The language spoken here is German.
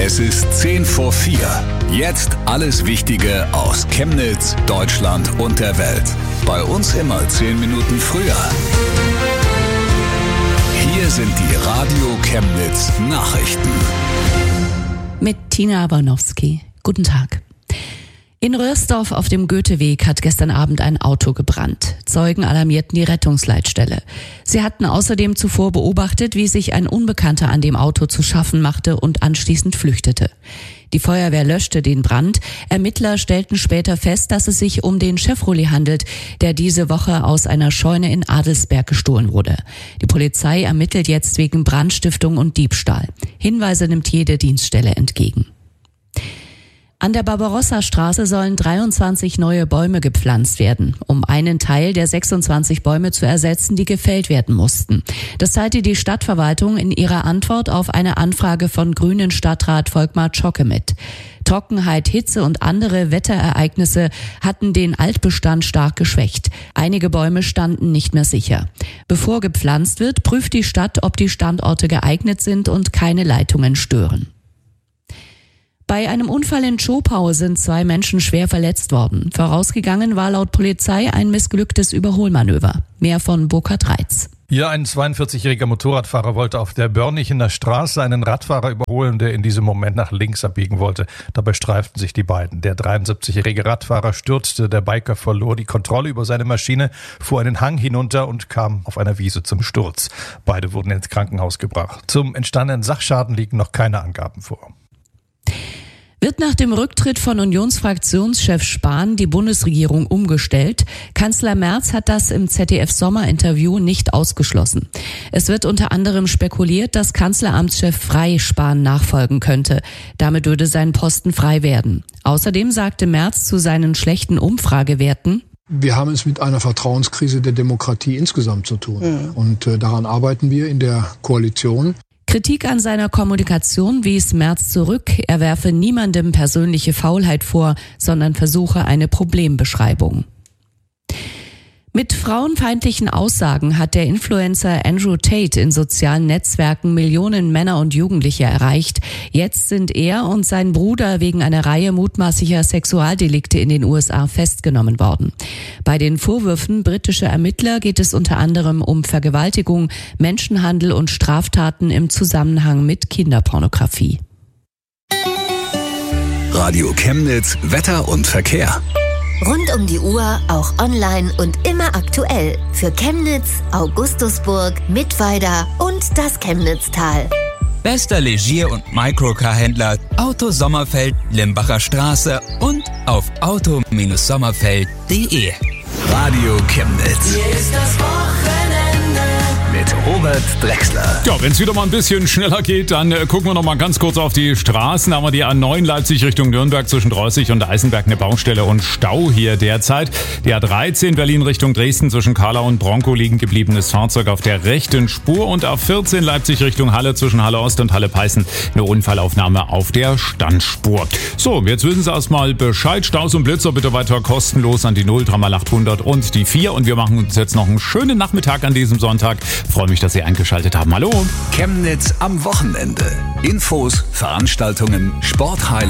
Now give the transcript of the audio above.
Es ist 3:10. Jetzt alles Wichtige aus Chemnitz, Deutschland und der Welt. Bei uns immer 10 Minuten früher. Hier sind die Radio Chemnitz Nachrichten. Mit Tina Abanowski. Guten Tag. In Röhrsdorf auf dem Goetheweg hat gestern Abend ein Auto gebrannt. Zeugen alarmierten die Rettungsleitstelle. Sie hatten außerdem zuvor beobachtet, wie sich ein Unbekannter an dem Auto zu schaffen machte und anschließend flüchtete. Die Feuerwehr löschte den Brand. Ermittler stellten später fest, dass es sich um den Chevrolet handelt, der diese Woche aus einer Scheune in Adelsberg gestohlen wurde. Die Polizei ermittelt jetzt wegen Brandstiftung und Diebstahl. Hinweise nimmt jede Dienststelle entgegen. An der Barbarossa-Straße sollen 23 neue Bäume gepflanzt werden, um einen Teil der 26 Bäume zu ersetzen, die gefällt werden mussten. Das teilte die Stadtverwaltung in ihrer Antwort auf eine Anfrage von Grünen Stadtrat Volkmar Zschocke mit. Trockenheit, Hitze und andere Wetterereignisse hatten den Altbestand stark geschwächt. Einige Bäume standen nicht mehr sicher. Bevor gepflanzt wird, prüft die Stadt, ob die Standorte geeignet sind und keine Leitungen stören. Bei einem Unfall in Zschopau sind 2 Menschen schwer verletzt worden. Vorausgegangen war laut Polizei ein missglücktes Überholmanöver. Mehr von Burkhard Reitz. Hier ein 42-jähriger Motorradfahrer wollte auf der Börnichener Straße einen Radfahrer überholen, der in diesem Moment nach links abbiegen wollte. Dabei streiften sich die beiden. Der 73-jährige Radfahrer stürzte, der Biker verlor die Kontrolle über seine Maschine, fuhr einen Hang hinunter und kam auf einer Wiese zum Sturz. Beide wurden ins Krankenhaus gebracht. Zum entstandenen Sachschaden liegen noch keine Angaben vor. Wird nach dem Rücktritt von Unionsfraktionschef Spahn die Bundesregierung umgestellt? Kanzler Merz hat das im ZDF-Sommerinterview nicht ausgeschlossen. Es wird unter anderem spekuliert, dass Kanzleramtschef Frey Spahn nachfolgen könnte. Damit würde sein Posten frei werden. Außerdem sagte Merz zu seinen schlechten Umfragewerten: Wir haben es mit einer Vertrauenskrise der Demokratie insgesamt zu tun. Und daran arbeiten wir in der Koalition. Kritik an seiner Kommunikation wies Merz zurück. Er werfe niemandem persönliche Faulheit vor, sondern versuche eine Problembeschreibung. Mit frauenfeindlichen Aussagen hat der Influencer Andrew Tate in sozialen Netzwerken Millionen Männer und Jugendliche erreicht. Jetzt sind er und sein Bruder wegen einer Reihe mutmaßlicher Sexualdelikte in den USA festgenommen worden. Bei den Vorwürfen britischer Ermittler geht es unter anderem um Vergewaltigung, Menschenhandel und Straftaten im Zusammenhang mit Kinderpornografie. Radio Chemnitz, Wetter und Verkehr. Rund um die Uhr, auch online und immer aktuell. Für Chemnitz, Augustusburg, Mittweida und das Chemnitztal. Bester Legier- und Microcar-Händler Auto Sommerfeld, Limbacher Straße und auf auto-sommerfeld.de. Radio Chemnitz. Hier ist das Wochenende Mit Robert Drechsler. Ja, wenn es wieder mal ein bisschen schneller geht, dann gucken wir noch mal ganz kurz auf die Straßen. Da haben wir die A9 Leipzig Richtung Nürnberg zwischen Dreußig und Eisenberg eine Baustelle und Stau hier derzeit. Die A13 Berlin Richtung Dresden zwischen Karlau und Bronkow liegen gebliebenes Fahrzeug auf der rechten Spur. Und A14 Leipzig Richtung Halle zwischen Halle Ost und Halle Peißen eine Unfallaufnahme auf der Standspur. So, jetzt wissen Sie erstmal Bescheid. Staus und Blitzer bitte weiter kostenlos an die 0 800 und die 4. Und wir machen uns jetzt noch einen schönen Nachmittag an diesem Sonntag. Freue mich, dass Sie eingeschaltet haben. Hallo. Chemnitz am Wochenende. Infos, Veranstaltungen, Sporthighlights.